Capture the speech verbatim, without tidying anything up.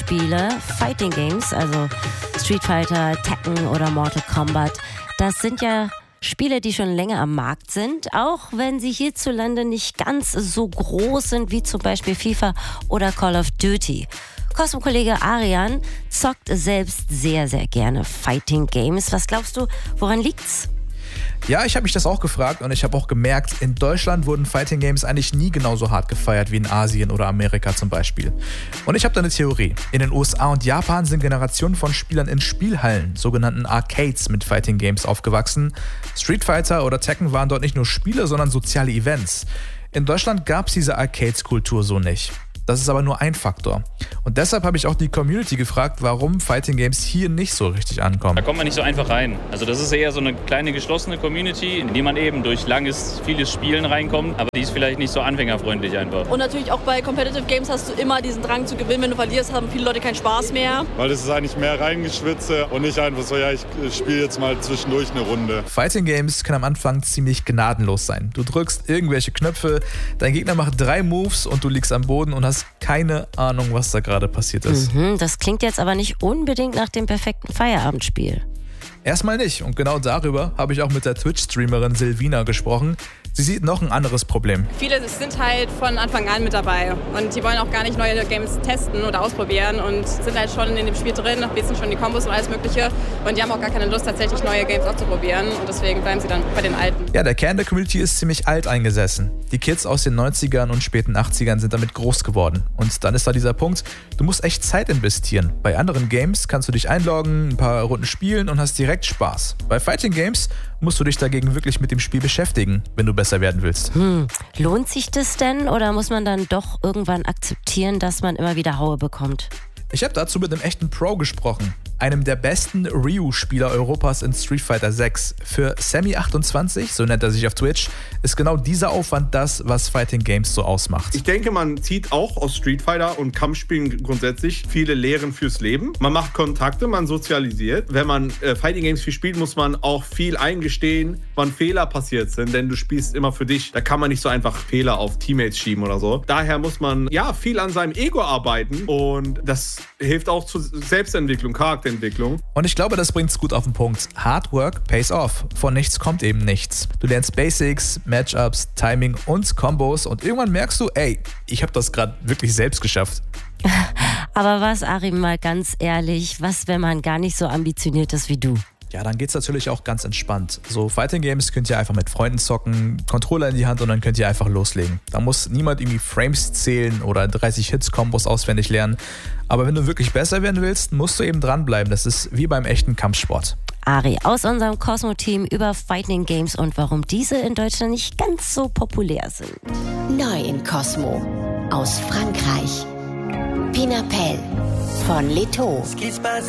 Spiele, Fighting Games, also Street Fighter, Tekken oder Mortal Kombat, das sind ja Spiele, die schon länger am Markt sind, auch wenn sie hierzulande nicht ganz so groß sind wie zum Beispiel FIFA oder Call of Duty. Cosmo-Kollege Arian zockt selbst sehr, sehr gerne Fighting Games. Was glaubst du, woran liegt's? Ja, ich habe mich das auch gefragt und ich habe auch gemerkt, in Deutschland wurden Fighting Games eigentlich nie genauso hart gefeiert wie in Asien oder Amerika zum Beispiel. Und ich habe da eine Theorie. In den U S A und Japan sind Generationen von Spielern in Spielhallen, sogenannten Arcades, mit Fighting Games aufgewachsen. Street Fighter oder Tekken waren dort nicht nur Spiele, sondern soziale Events. In Deutschland gab es diese Arcades-Kultur so nicht. Das ist aber nur ein Faktor. Und deshalb habe ich auch die Community gefragt, warum Fighting Games hier nicht so richtig ankommen. Da kommt man nicht so einfach rein. Also das ist eher so eine kleine geschlossene Community, in die man eben durch langes, vieles Spielen reinkommt. Aber die ist vielleicht nicht so anfängerfreundlich einfach. Und natürlich auch bei Competitive Games hast du immer diesen Drang zu gewinnen. Wenn du verlierst, haben viele Leute keinen Spaß mehr. Weil es ist eigentlich mehr Reingeschwitze und nicht einfach so, ja, ich spiele jetzt mal zwischendurch eine Runde. Fighting Games können am Anfang ziemlich gnadenlos sein. Du drückst irgendwelche Knöpfe, dein Gegner macht drei Moves und du liegst am Boden und hast keine Ahnung, was da gerade passiert ist. Mhm, das klingt jetzt aber nicht unbedingt nach dem perfekten Feierabendspiel. Erstmal nicht. Und genau darüber habe ich auch mit der Twitch-Streamerin Silvina gesprochen. Sie sieht noch ein anderes Problem. Viele sind halt von Anfang an mit dabei und die wollen auch gar nicht neue Games testen oder ausprobieren und sind halt schon in dem Spiel drin, wissen schon die Kombos und alles Mögliche und die haben auch gar keine Lust, tatsächlich neue Games auszuprobieren und deswegen bleiben sie dann bei den alten. Ja, der Kern der Community ist ziemlich alt eingesessen. Die Kids aus den neunzigern und späten achtzigern sind damit groß geworden. Und dann ist da dieser Punkt, du musst echt Zeit investieren. Bei anderen Games kannst du dich einloggen, ein paar Runden spielen und hast direkt Spaß. Bei Fighting Games musst du dich dagegen wirklich mit dem Spiel beschäftigen, wenn du besser werden willst. Hm. Lohnt sich das denn oder muss man dann doch irgendwann akzeptieren, dass man immer wieder Haue bekommt? Ich habe dazu mit einem echten Pro gesprochen, einem der besten Ryu-Spieler Europas in Street Fighter sechs. Für Sammy achtundzwanzig, so nennt er sich auf Twitch, ist genau dieser Aufwand das, was Fighting Games so ausmacht. Ich denke, man zieht auch aus Street Fighter und Kampfspielen grundsätzlich viele Lehren fürs Leben. Man macht Kontakte, man sozialisiert. Wenn man äh, Fighting Games viel spielt, muss man auch viel eingestehen, wann Fehler passiert sind, denn du spielst immer für dich. Da kann man nicht so einfach Fehler auf Teammates schieben oder so. Daher muss man ja viel an seinem Ego arbeiten und das hilft auch zur Selbstentwicklung, Charakterentwicklung. Und ich glaube, das bringt's gut auf den Punkt. Hard work pays off. Von nichts kommt eben nichts. Du lernst Basics, Matchups, Timing und Combos und irgendwann merkst du, ey, ich habe das gerade wirklich selbst geschafft. Aber was, Arim, mal ganz ehrlich, was, wenn man gar nicht so ambitioniert ist wie du? Ja, dann geht's natürlich auch ganz entspannt. So Fighting Games könnt ihr einfach mit Freunden zocken, Controller in die Hand und dann könnt ihr einfach loslegen. Da muss niemand irgendwie Frames zählen oder dreißig Hits-Kombos auswendig lernen. Aber wenn du wirklich besser werden willst, musst du eben dranbleiben. Das ist wie beim echten Kampfsport. Ari aus unserem Cosmo-Team über Fighting Games und warum diese in Deutschland nicht ganz so populär sind. Neu in Cosmo. Aus Frankreich. Pinapel von Leto.